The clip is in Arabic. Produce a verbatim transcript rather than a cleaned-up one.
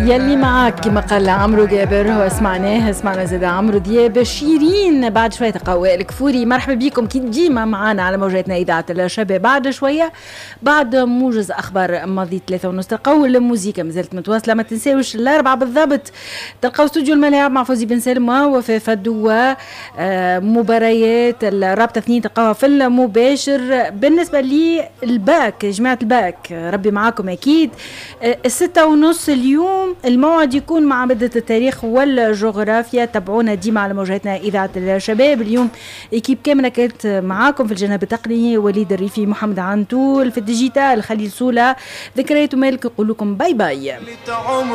يلي معك كما قال عمرو جابر هو سمعناه. سمعنا زاد عمرو دياب. شيرين بعد شوية تقوى الكفوري. مرحبا بكم كي ديما معانا على موجاتنا إذاعة الشباب. بعد شوية بعد موجز أخبار ماضي ثلاثة ونص تلقاو الموسيقى مازالت متواصلة. ما تنساوش الأربعة بالضبط تلقاو استوديو الملاعب مع فوزي بن سالم ووفاء فدوة. مباريات الرابطة اثنين تلقاوها في المباشر. بالنسبة للباك جماعة الباك ربي معاكم أكيد. الستة ونص اليوم الموعد يكون مع مادة التاريخ والجغرافيا. تابعونا ديما على موجاتنا إذاعة الشباب. اليوم إكيب كاملة كانت معاكم في الجانب التقني وليد الريفي محمد عنتول في الديجيتال خليل سولا. ذكريات مالك يقول لكم باي باي.